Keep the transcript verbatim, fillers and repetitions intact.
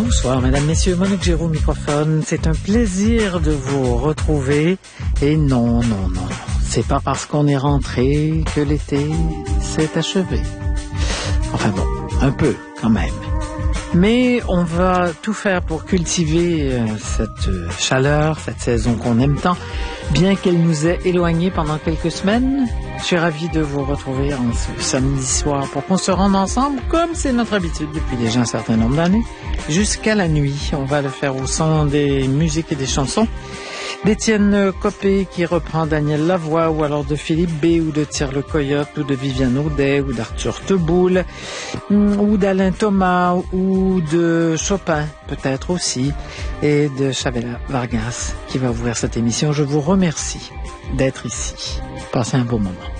Bonsoir, mesdames, messieurs, Monique Giroux au microphone. C'est un plaisir de vous retrouver. Et non, non, non, non. C'est pas parce qu'on est rentré que l'été s'est achevé. Enfin bon, un peu quand même. Mais on va tout faire pour cultiver euh, cette euh, chaleur, cette saison qu'on aime tant, bien qu'elle nous ait éloignés pendant quelques semaines. Je suis ravi de vous retrouver en ce samedi soir pour qu'on se rende ensemble, comme c'est notre habitude depuis déjà un certain nombre d'années, jusqu'à la nuit. On va le faire au son des musiques et des chansons d'Étienne Copé qui reprend Daniel Lavoie, ou alors de Philippe B, ou de Thierry Le Coyote, ou de Viviane Audet, ou d'Arthur Teboul, ou d'Alain Thomas, ou de Chopin, peut-être aussi, et de Chavela Vargas qui va ouvrir cette émission. Je vous remercie d'être ici. Passez un beau moment.